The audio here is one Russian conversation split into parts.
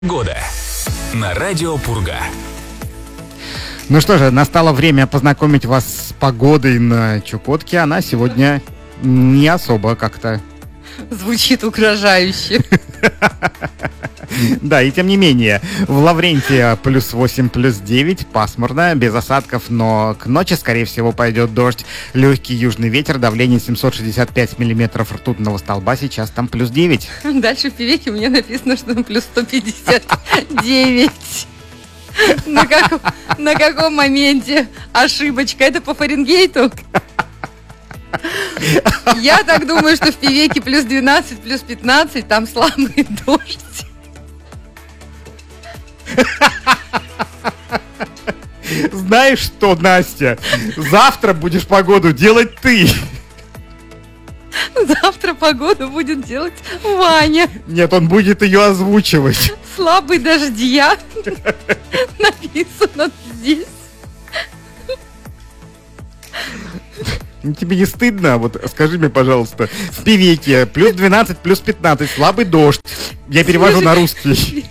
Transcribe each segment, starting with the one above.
Года на радио Пурга. Ну что же, настало время познакомить вас с погодой на Чукотке. Она сегодня не особо как-то... Звучит угрожающе. Да, и тем не менее, в Лаврентии +8, +9, пасмурно, без осадков, но к ночи, скорее всего, пойдет дождь. Легкий южный ветер, давление 765 миллиметров ртутного столба, сейчас там +9. Дальше в Певеке у меня написано, что +159. На каком моменте ошибочка? Это по Фаренгейту? Я так думаю, что в Певеке +12, +15, там слабый дождь. Знаешь что, Настя, завтра будешь погоду делать ты. Завтра погоду будет делать Ваня. Нет, он будет ее озвучивать. Слабый дождья написано здесь. Тебе не стыдно? Вот скажи мне, пожалуйста, в Певеке +12, +15, слабый дождь. Я перевожу на русский.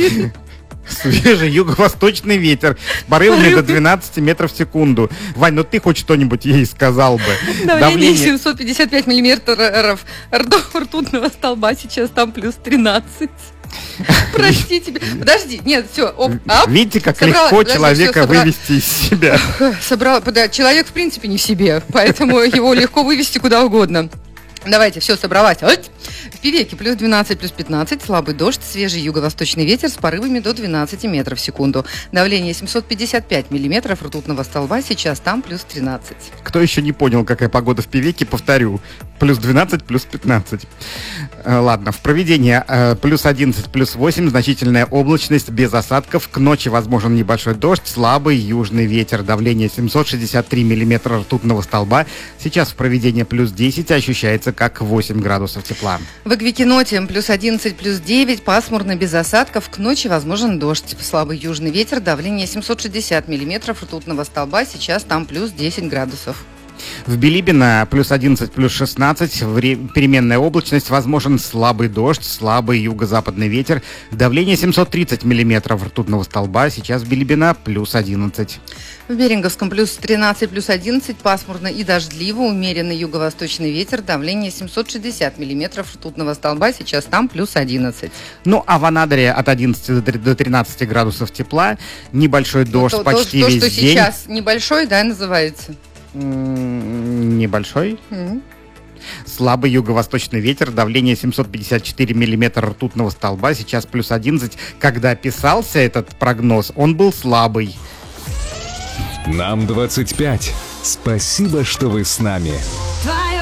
Свежий юго-восточный ветер с порывами до 12 метров в секунду. Вань, ну ты хоть что-нибудь ей сказал бы. Давление 755 миллиметров ртутного столба, сейчас там +13. Простите. Подожди, нет, все. Видите, как легко человека вывести из себя. Человек, в принципе, не в себе, поэтому его легко вывести куда угодно. Давайте, все, собралась. В Певеке +12, +15, слабый дождь, свежий юго-восточный ветер с порывами до 12 метров в секунду. Давление 755 миллиметров ртутного столба, сейчас там +13. Кто еще не понял, какая погода в Певеке, повторю. +12, +15. Ладно, в Провидении +11, +8, значительная облачность, без осадков. К ночи возможен небольшой дождь, слабый южный ветер. Давление 763 миллиметра ртутного столба. Сейчас в Провидении +10, ощущается как 8 градусов тепла. В Эквикеноте +11, +9, пасмурно, без осадков. К ночи возможен дождь, слабый южный ветер. Давление 760 миллиметров ртутного столба, сейчас там +10 градусов. В Билибино +11, +16, переменная облачность, возможен слабый дождь, слабый юго-западный ветер, давление 730 миллиметров ртутного столба, сейчас в Билибино +11. В Беринговском +13, +11, пасмурно и дождливо, умеренный юго-восточный ветер, давление 760 миллиметров ртутного столба, сейчас там +11. Ну, а в Анадыре от 11 до 13 градусов тепла, небольшой дождь почти весь день. То, что сейчас небольшой, да, называется? Небольшой. Слабый юго-восточный ветер, давление 754 миллиметра ртутного столба, сейчас +11. Когда писался этот прогноз, он был слабый. Нам 25. Спасибо, что вы с нами.